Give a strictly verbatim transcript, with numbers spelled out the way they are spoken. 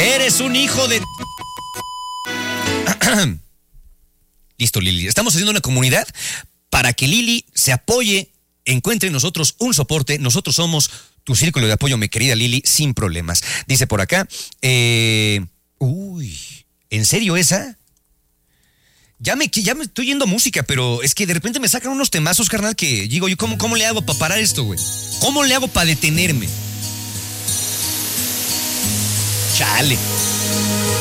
Eres un hijo de... Listo, Lili. Estamos haciendo una comunidad para que Lili se apoye, encuentre en nosotros un soporte. Nosotros somos tu círculo de apoyo, mi querida Lili, sin problemas. Dice por acá, eh, uy, ¿en serio esa? Ya me, ya me estoy yendo a música, pero es que de repente me sacan unos temazos, carnal, que digo, yo, ¿cómo, cómo le hago para parar esto, güey? ¿Cómo le hago para detenerme? Chale.